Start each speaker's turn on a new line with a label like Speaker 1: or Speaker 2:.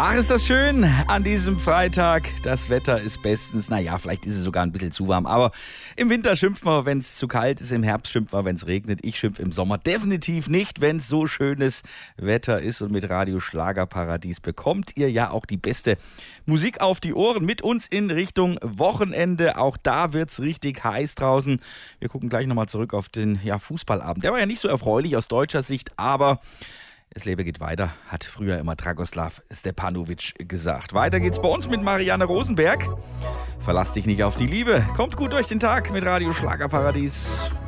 Speaker 1: Ach, ist das schön an diesem Freitag. Das Wetter ist bestens. Naja, vielleicht ist es sogar ein bisschen zu warm. Aber im Winter schimpfen wir, wenn es zu kalt ist. Im Herbst schimpfen wir, wenn es regnet. Ich schimpfe im Sommer definitiv nicht, wenn es so schönes Wetter ist. Und mit Radio Schlagerparadies bekommt ihr ja auch die beste Musik auf die Ohren mit uns in Richtung Wochenende. Auch da wird es richtig heiß draußen. Wir gucken gleich nochmal zurück auf den Fußballabend. Der war ja nicht so erfreulich aus deutscher Sicht, aber das Leben geht weiter, hat früher immer Dragoslav Stepanovic gesagt. Weiter geht's bei uns mit Marianne Rosenberg. Verlass dich nicht auf die Liebe. Kommt gut durch den Tag mit Radio Schlagerparadies.